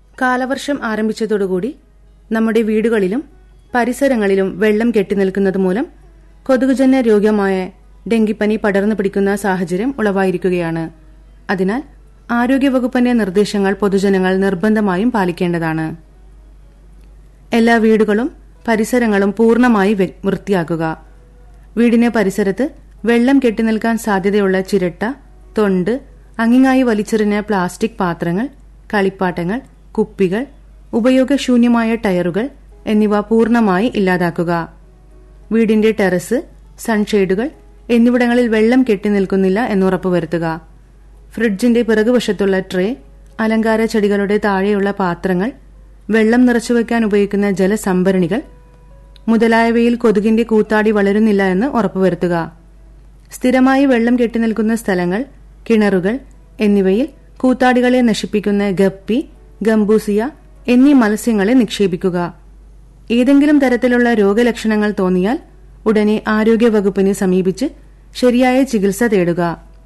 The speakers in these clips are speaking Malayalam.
കാലവർഷം ആരംഭിച്ചതോടുകൂടി നമ്മുടെ വീടുകളിലും പരിസരങ്ങളിലും വെള്ളം കെട്ടിനിൽക്കുന്നത് മൂലം കൊതുകുജന്യ രോഗമായ ഡെങ്കിപ്പനി പടർന്നു പിടിക്കുന്ന സാഹചര്യം ഉളവായിരിക്കുകയാണ്. അതിനാൽ ആരോഗ്യവകുപ്പിന്റെ നിർദ്ദേശങ്ങൾ പൊതുജനങ്ങൾ നിർബന്ധമായും പാലിക്കേണ്ടതാണ്. എല്ലാ വീടുകളും പരിസരങ്ങളും പൂർണ്ണമായി വൃത്തിയാക്കുക. വീടിന് പരിസരത്ത് വെള്ളം കെട്ടിനിൽക്കാൻ സാധ്യതയുള്ള ചിരട്ട, തൊണ്ട്, അങ്ങിങ്ങായി വലിച്ചെറിഞ്ഞ പ്ലാസ്റ്റിക് പാത്രങ്ങൾ, കളിപ്പാട്ടങ്ങൾ, കുപ്പികൾ, ഉപയോഗശൂന്യമായ ടയറുകൾ എന്നിവ പൂർണ്ണമായി ഇല്ലാതാക്കുക. വീടിന്റെ ടെറസ്, സൺഷെയ്ഡുകൾ എന്നിവിടങ്ങളിൽ വെള്ളം കെട്ടിനിൽക്കുന്നില്ല എന്നുറപ്പുവരുത്തുക. ഫ്രിഡ്ജിന്റെ പിറകുവശത്തുള്ള ട്രേ, അലങ്കാര ചെടികളുടെ താഴെയുള്ള പാത്രങ്ങൾ, വെള്ളം നിറച്ചുവെക്കാൻ ഉപയോഗിക്കുന്ന ജലസംഭരണികൾ മുതലായവയിൽ കൊതുകിന്റെ കൂത്താടി വളരുന്നില്ല എന്ന് ഉറപ്പുവരുത്തുക. സ്ഥിരമായി വെള്ളം കെട്ടിനിൽക്കുന്ന സ്ഥലങ്ങൾ, കിണറുകൾ എന്നിവയിൽ കൂത്താടികളെ നശിപ്പിക്കുന്ന ഗപ്പി, ഗംബൂസിയ എന്നീ മത്സ്യങ്ങളെ നിക്ഷേപിക്കുക. ഏതെങ്കിലും തരത്തിലുള്ള രോഗലക്ഷണങ്ങൾ തോന്നിയാൽ ഉടനെ ആരോഗ്യവകുപ്പിനെ സമീപിച്ച് ശരിയായ ചികിത്സ തേടുക.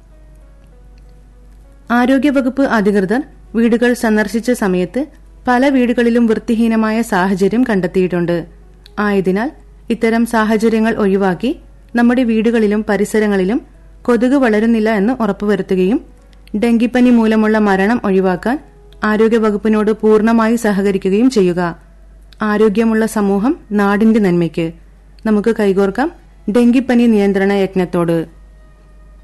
ആരോഗ്യവകുപ്പ് അധികൃതർ വീടുകൾ സന്ദർശിച്ച സമയത്ത് പല വീടുകളിലും വൃത്തിഹീനമായ സാഹചര്യം കണ്ടെത്തിയിട്ടുണ്ട്. ആയതിനാൽ ഇത്തരം സാഹചര്യങ്ങൾ ഒഴിവാക്കി നമ്മുടെ വീടുകളിലും പരിസരങ്ങളിലും കൊതുക് വളരുന്നില്ല എന്ന് ഉറപ്പുവരുത്തുകയും ഡെങ്കിപ്പനി മൂലമുള്ള മരണം ഒഴിവാക്കാൻ ആരോഗ്യവകുപ്പിനോട് പൂർണ്ണമായി സഹകരിക്കുകയും ചെയ്യുക. ആരോഗ്യമുള്ള സമൂഹം നാടിന്റെ നന്മയ്ക്ക്. നമുക്ക് കൈകോർക്കാം ഡെങ്കിപ്പനി നിയന്ത്രണ യജ്ഞത്തോട്.